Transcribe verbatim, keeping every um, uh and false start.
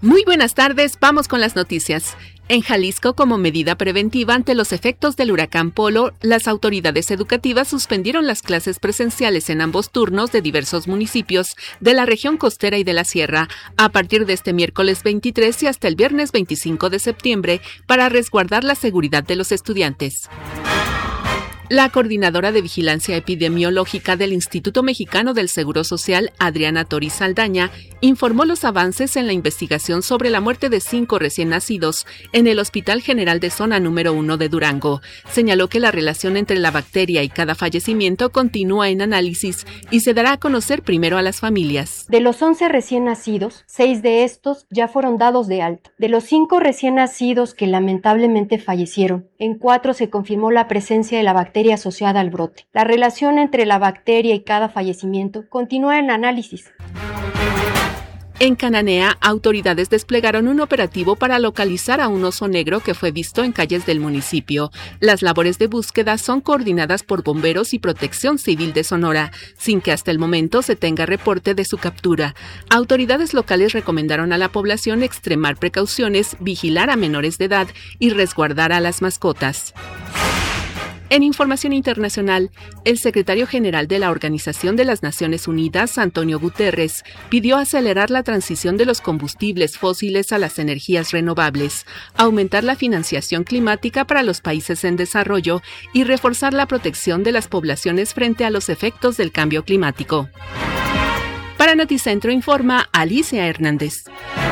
Muy buenas tardes, vamos con las noticias. En Jalisco, como medida preventiva ante los efectos del huracán Polo, las autoridades educativas suspendieron las clases presenciales en ambos turnos de diversos municipios de la región costera y de la sierra, a partir de este miércoles veintitrés y hasta el viernes veinticinco de septiembre, para resguardar la seguridad de los estudiantes. La coordinadora de vigilancia epidemiológica del Instituto Mexicano del Seguro Social, Adriana Toriz Saldaña, informó los avances en la investigación sobre la muerte de cinco recién nacidos en el Hospital General de Zona número uno de Durango. Señaló que la relación entre la bacteria y cada fallecimiento continúa en análisis y se dará a conocer primero a las familias. De los once recién nacidos, seis de estos ya fueron dados de alta. De los cinco recién nacidos que lamentablemente fallecieron, en cuatro se confirmó la presencia de la bacteria asociada al brote. La relación entre la bacteria y cada fallecimiento continúa en análisis. En Cananea, autoridades desplegaron un operativo para localizar a un oso negro que fue visto en calles del municipio. Las labores de búsqueda son coordinadas por bomberos y Protección Civil de Sonora, sin que hasta el momento se tenga reporte de su captura. Autoridades locales recomendaron a la población extremar precauciones, vigilar a menores de edad y resguardar a las mascotas. En información internacional, el secretario general de la Organización de las Naciones Unidas, Antonio Guterres, pidió acelerar la transición de los combustibles fósiles a las energías renovables, aumentar la financiación climática para los países en desarrollo y reforzar la protección de las poblaciones frente a los efectos del cambio climático. Para Noticentro informa Alicia Hernández.